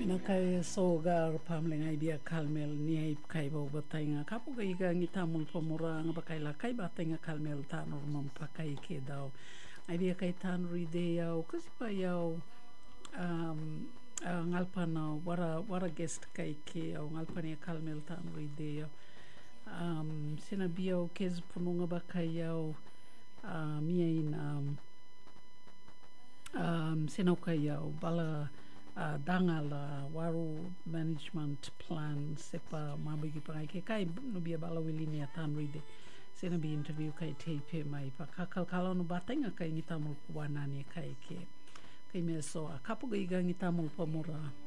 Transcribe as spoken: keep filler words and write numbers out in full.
Na kai soga pamlenga ibia kalmel ni ai kai bo batainga kapu ga iga ngi tamul pomura nga bakai la kai batainga kalmel tanor mam pakai ke dau ai bia kai tanuri de yau kasi pa yau um uh, ngalpana wara wara guest kai ke au ngalpana kalmel tanuri de yau um sina bia o kes pununga bakai yau uh, mia ina um sina kai yau bala Uh, danga la waru management plan sepa mabigi pangai ke kai no bia bala wilini atan ride sena bi interview kai tape mai pa kakal kala no batenga kai ngitamul puana ni kai ke kai me so a kapu ga iga ngitamul pamura